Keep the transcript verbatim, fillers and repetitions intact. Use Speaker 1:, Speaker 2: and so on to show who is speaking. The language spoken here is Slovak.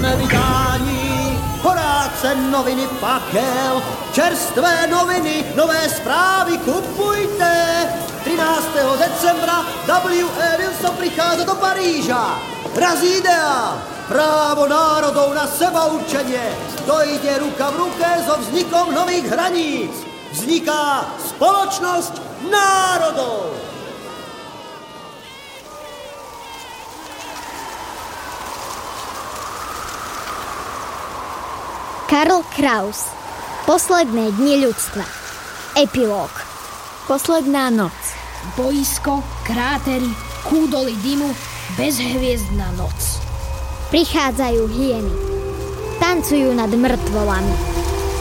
Speaker 1: dnešné vydání. Horáce noviny Pakel, čerstvé noviny, nové zprávy kupujte. třináctého decembra W E Wilson prichádza do Paríža. Raz idea, právo národov na sebaurčenie. To ide ruka v ruke so vznikom nových hraníc. Vzniká spoločnosť národov.
Speaker 2: Karl Kraus. Posledné dni ľudstva. Epilóg.
Speaker 3: Posledná noc.
Speaker 4: Boisko, krátery, kúdoly dymu, bezhviezdna noc.
Speaker 2: Prichádzajú hyeny. Tancujú nad mŕtvolami.